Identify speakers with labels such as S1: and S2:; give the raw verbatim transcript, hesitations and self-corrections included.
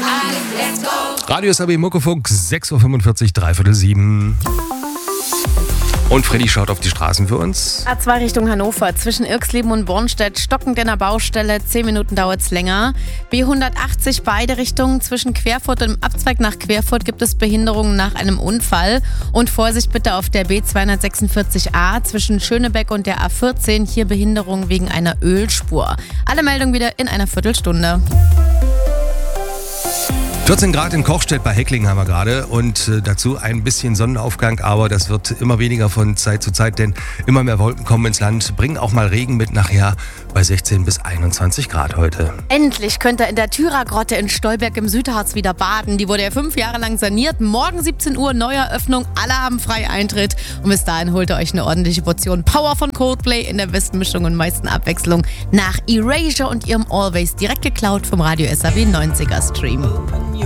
S1: Radio S A B Muckefunk, sechs Uhr fünfundvierzig, dreiviertel sieben. Und Freddy schaut auf die Straßen für uns.
S2: A zwei Richtung Hannover, zwischen Irxleben und Bornstedt, stockend in der Baustelle, zehn Minuten dauert es länger. B hundertachtzig beide Richtungen, zwischen Querfurt und dem Abzweig nach Querfurt gibt es Behinderungen nach einem Unfall. Und Vorsicht bitte auf der B zweihundertsechsundvierzig A, zwischen Schönebeck und der A vierzehn, hier Behinderung wegen einer Ölspur. Alle Meldungen wieder in einer Viertelstunde.
S1: vierzehn Grad in Kochstedt bei Hecklingen haben wir gerade und äh, dazu ein bisschen Sonnenaufgang, aber das wird immer weniger von Zeit zu Zeit, denn immer mehr Wolken kommen ins Land, bringen auch mal Regen mit nachher bei sechzehn bis einundzwanzig Grad heute.
S2: Endlich könnt ihr in der Thürer-Grotte in Stolberg im Südharz wieder baden. Die wurde ja fünf Jahre lang saniert. Morgen siebzehn Uhr, Neueröffnung, alle haben frei Eintritt. Und bis dahin holt ihr euch eine ordentliche Portion Power von Coldplay in der besten Mischung und meisten Abwechslung nach Erasure und ihrem Always, direkt geklaut vom Radio S A B neunziger Stream.